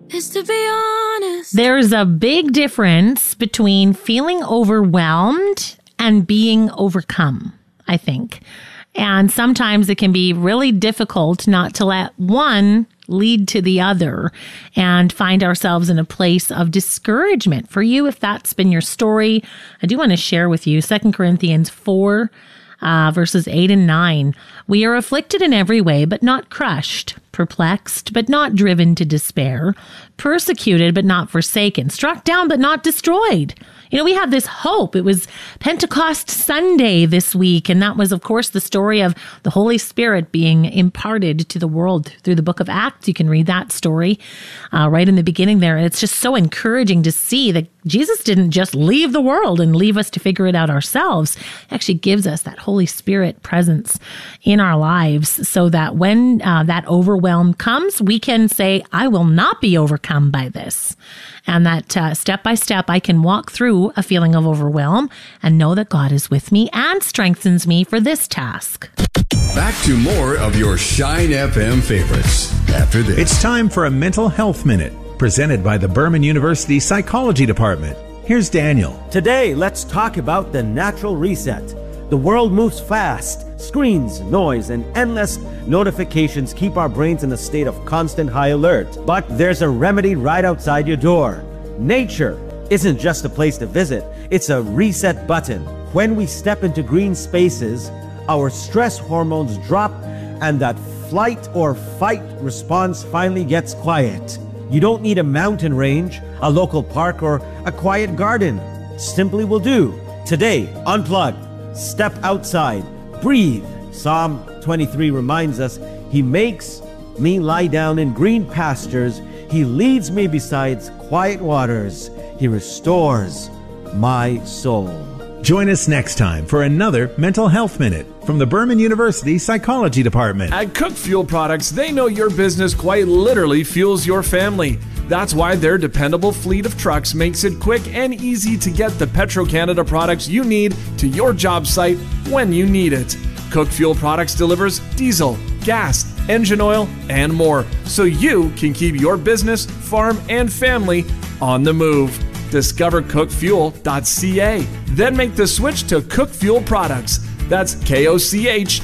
is to be honest. There's a big difference between feeling overwhelmed and being overcome, I think. And sometimes it can be really difficult not to let one lead to the other and find ourselves in a place of discouragement. For you, if that's been your story, I do want to share with you 2 Corinthians 4, verses 8 and 9. We are afflicted in every way, but not crushed, perplexed, but not driven to despair, persecuted, but not forsaken, struck down, but not destroyed. You know, we have this hope. It was Pentecost Sunday this week, and that was, of course, the story of the Holy Spirit being imparted to the world through the book of Acts. You can read that story right in the beginning there. And it's just so encouraging to see that Jesus didn't just leave the world and leave us to figure it out ourselves. He actually gives us that Holy Spirit presence in our lives so that when that overwhelm comes, we can say, I will not be overcome by this. And that step by step, I can walk through a feeling of overwhelm and know that God is with me and strengthens me for this task. Back to more of your Shine FM favorites after this. It's time for a Mental Health Minute, presented by the Berman University Psychology Department. Here's Daniel. Today, let's talk about the natural reset. The world moves fast. Screens, noise, and endless notifications keep our brains in a state of constant high alert. But there's a remedy right outside your door. Nature isn't just a place to visit, it's a reset button. When we step into green spaces, our stress hormones drop and that flight or fight response finally gets quiet. You don't need a mountain range, a local park, or a quiet garden. Simply will do. Today, unplug, step outside, breathe. Psalm 23 reminds us, He makes me lie down in green pastures. He leads me beside quiet waters. He restores my soul. Join us next time for another Mental Health Minute from the Berman University Psychology Department. At Cook Fuel Products, they know your business quite literally fuels your family. That's why their dependable fleet of trucks makes it quick and easy to get the Petro-Canada products you need to your job site when you need it. Cook Fuel Products delivers diesel, gas, engine oil, and more, so you can keep your business, farm, and family on the move. Discover cookfuel.ca. Then make the switch to Cook Fuel Products. That's KOCH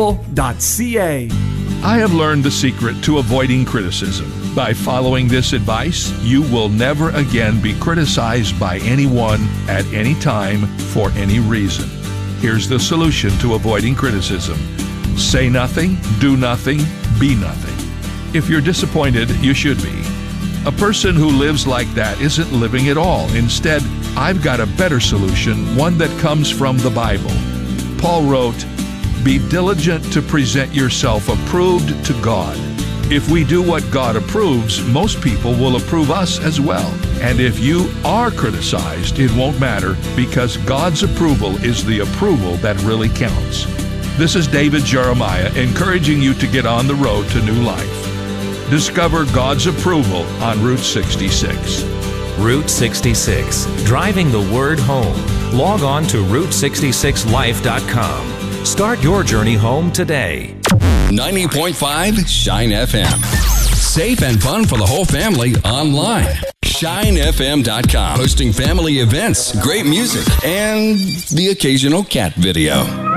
fuel.ca. I have learned the secret to avoiding criticism. By following this advice, you will never again be criticized by anyone at any time for any reason. Here's the solution to avoiding criticism. Say nothing, do nothing, be nothing. If you're disappointed, you should be. A person who lives like that isn't living at all. Instead, I've got a better solution, one that comes from the Bible. Paul wrote, "Be diligent to present yourself approved to God." If we do what God approves, most people will approve us as well. And if you are criticized, it won't matter, because God's approval is the approval that really counts. This is David Jeremiah encouraging you to get on the road to new life. Discover God's approval on Route 66. Route 66, driving the word home. Log on to Route66Life.com. Start your journey home today. 90.5 Shine FM. Safe and fun for the whole family online. ShineFM.com. Hosting family events, great music, and the occasional cat video.